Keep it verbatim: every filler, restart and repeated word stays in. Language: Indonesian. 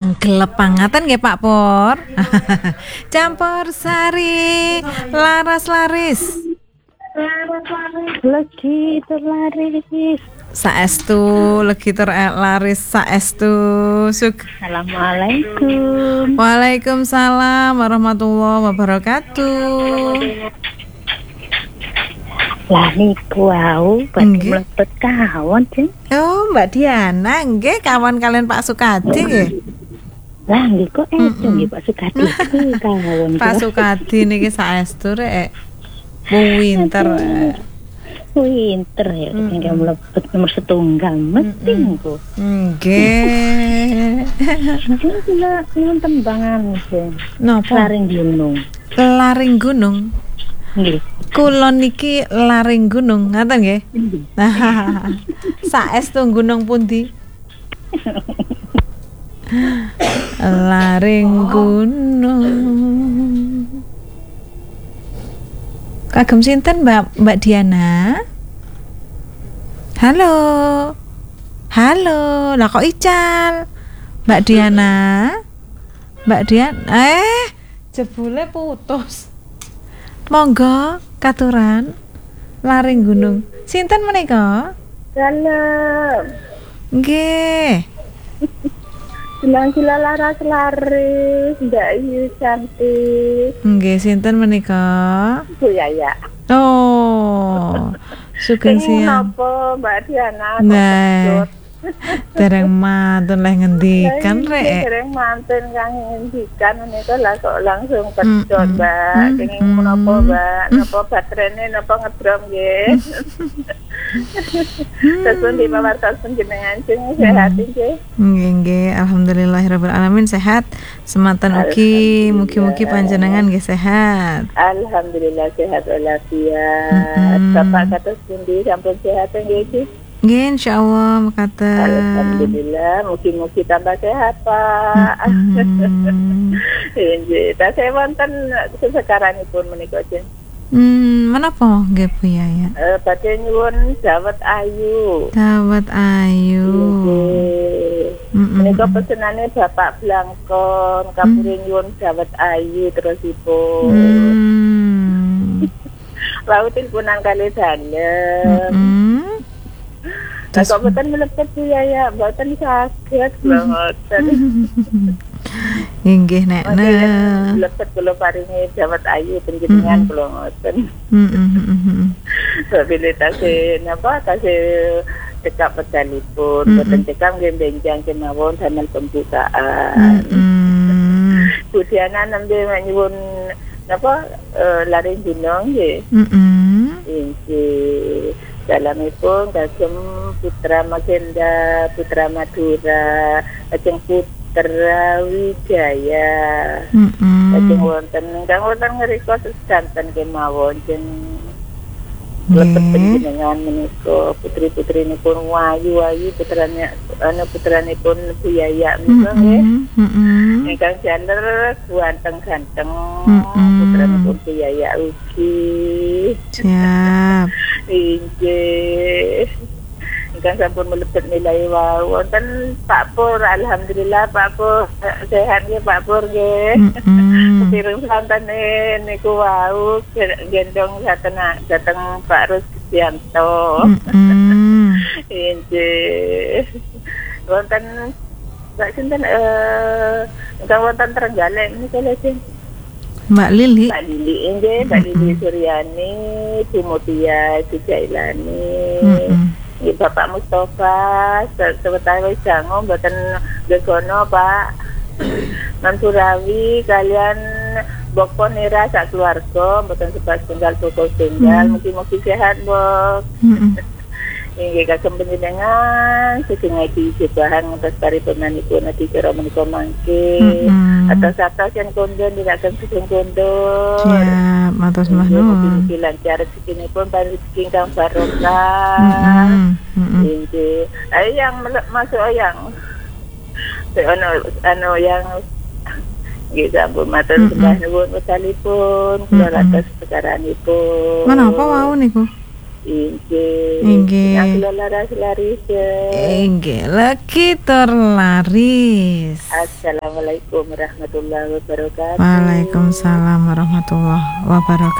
Gelep pangatan nggih Pak Pur. Campur sari laras laris. Legi terlaris. Saestu legi terlaris saestu. Sug. Assalamualaikum. Waalaikumsalam warahmatullahi wabarakatuh. Lah niku wau badhe mlebet kawan, Jeng. Oh, Mbak Diana nggih kawan kalian Pak Sukadi nggih. Lah nggih kok edo nggih Pak Sukadi kawan. Pak Sukadi niki saestu rek. Winter. Winter ya tinggal mlebet nomor setunggal mesti niku. Nggih. Kula nyuwun tembangan, Jeng. Napa? Laring gunung. Laring gunung. Nggih. Kulon niki laring gunung, ngaten nggih? Nah, saestu gunung pundi? Laring gunung. Kagem sinten Mbak Mbak Diana? Halo. Halo, lah kok ical? Mbak Diana? Mbak Diana? Eh, jebule putus. Monggo katuran laring gunung. Sinten menika? Salam. Nggih. Silang-silang laras laris, Mbak Yu cantik. Nggih, sinten menika? Bu Yaya. Oh. Sugeng siang. Napa Mbak Diana? Nah. Dereng mantun leh ngendikan rek. Dereng mantun kang ngendikan menika lah kok langsung pedhot, Mbak. Kenging menapa, Mbak? Napa baterene napa ngedrom nggih. Terus di pawartos panjenengan sing sehat nggih. Nggih nggih, alhamdulillahirabbil alamin sehat. Semanten ugi mugi-mugi panjenengan nggih sehat. Alhamdulillah sehat walafiat. Bapak kados pundi sampun sehat nggih? Nggih, insyaallah mekaten. Alhamdulillah, mugi-mugi tambah sehat, Pak. Nggih, tasih wonten sesekaranipun menika, Jeng. Hmm, menapa nggih Bu Yaya? Eh, badhe nyuwun dawet ayu. Dawet ayu. Nggih. Menika pesenane Bapak Blangkon, kapure nyuwun dawet ayu terusipun. Hmm. Lautin punan kali dalem. Nah, kok mboten mlebet Bu Yaya, mboten saged mboten. Inggih nek nek mlebet kula paringi dawet ayu panjenengan kula ngoten. Heeh. Sabile tasih napa tasih cekap pedalipun, mboten cekap nggih benjang kemawon damel pembukaan. Bu Diana nembe nyuwun napa laring gunung nggih. Heeh. Inggih. Dalamipun kagem Putra Magenda, Putra Madura, kagem Putra Wijaya. Kagem wonten ingkang wonten ngrika sedanten kemawon jeneng lebet panjenengan menika putri-putrinipun wayu-wayu putrane ana putranipun Bu Yaya menika nggih. Ingkang jaler ganteng-ganteng putranipun Bu Yaya ugi. Siap. Inggih. Ingkang sampun mlebet nilai wau wonten Pak Pur, alhamdulillah Pak Pur sehat nggih Pak Pur nggih. Pireng santane niku wau gendong dateng dateng Pak Rusdianto. Inggih. Wonten Pak sinten eh ingkang wonten Trenggalek menika lho Jeng. Mbak Lili. Mbak Lili nggih, Mbak Lili Suryani, Bu Mutia Jailani. Nggih Bapak Mustofa, sewetawis jango mboten gegono Pak. Mansurawi kalian Bokpo Nira sak keluarga mboten sebab tunggal pokok tunggal, mugi-mugi sehat, Bok. Inggih kagem panjenengan sugeng adi sebahan ngantos paripurnanipun adi kira menika mangke. Atas-atas yang kondon diraken sugeng kondon. Siap, matur nuwun. Mugi lancar rezekinipun rezeki ingkang barokah. Inggih. Ayo yang masuk yang ono ano yang nggih sampun matur sembah nuwun wesalipun kula atas perkaranipun. Menapa wau niku? Inggih. Inggih. Aku laras-laris. Inggih, lagi terlaris. Assalamualaikum warahmatullahi wabarakatuh. Waalaikumsalam warahmatullahi wabarakatuh.